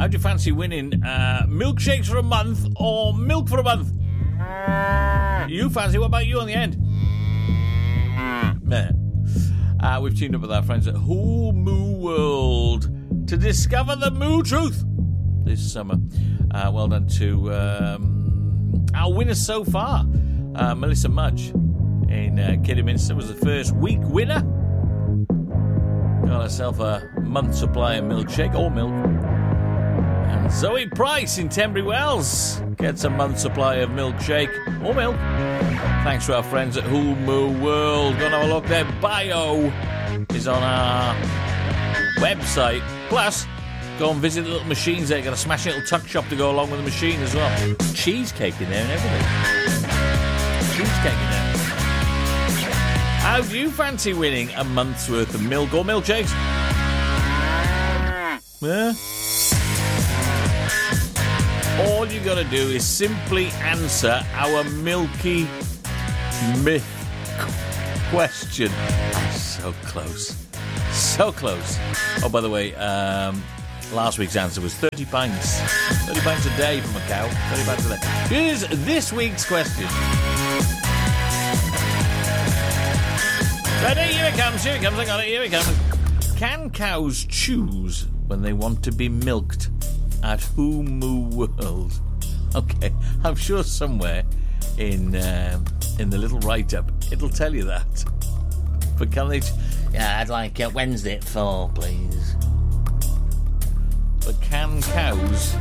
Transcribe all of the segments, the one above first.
How do you fancy winning milkshakes for a month or milk for a month? You fancy? What about you on the end? We've teamed up with our friends at Whole Moo World to discover the moo truth this summer. Well done to our winners so far. Melissa Mudge in Kidderminster was the first week winner. Got herself a month's supply of milkshake or milk. And Zoe Price in Tenbury Wells gets a month's supply of milkshake or milk. Thanks to our friends at Whole Moo World. Go and have a look. Their bio is on our website. Plus, go and visit the little machines there. Got a smashing little tuck shop to go along with the machine as well. Cheesecake in there and everything. Cheesecake in there. How do you fancy winning a month's worth of milk or milkshakes? Yeah. All you got to do is simply answer our Milky Myth question. So close. So close. Oh, by the way, last week's answer was 30 pints. 30 pints a day from a cow. 30 pints a day. Here's this week's question. Ready? Here it comes. Here it comes. I got it. Here it comes. Can cows choose when they want to be milked at Whole Moo World? Okay, I'm sure somewhere in the little write-up it'll tell you that. But can they? Yeah, I'd like Wednesday at 4, please. But can cows?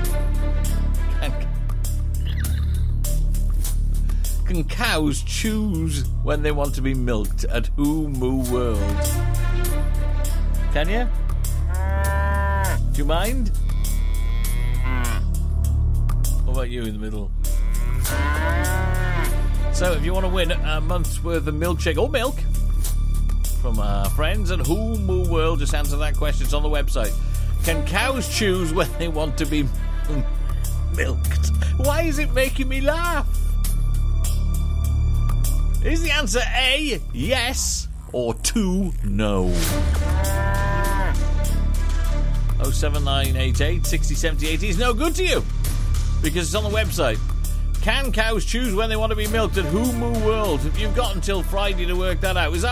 Can cows choose when they want to be milked at Whole Moo World? Can you? Do you mind? What about you in the middle? So, if you want to win a month's worth of milkshake or milk from our friends at Whole Moo World, just answer that question. It's on the website. Can cows choose when they want to be milked? Why is it making me laugh? Is the answer A, yes, or 2, no? 07988 60 70 80 is no good to you because it's on the website. Can cows choose when they want to be milked at Whole Moo World? You've got until Friday to work that out. Is that